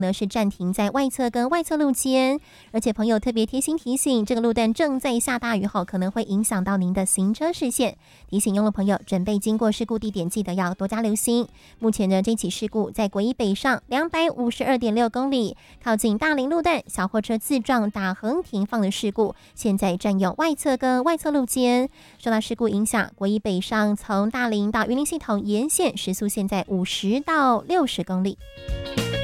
呢是暂停在外侧跟外侧路间，而且朋友特别贴心提醒，这个路段正在下大雨后，可能会影响到您的行车视线，提醒用路朋友准备经过事故地点，记得要多加留心。目前呢，这起事故在国一北上252.6公里，靠近大林路段，小货车自撞打横停放的事故，现在占用外侧跟外侧路间。受到事故影响，国一北上从大林到云林系统沿线时速现在50到60公里。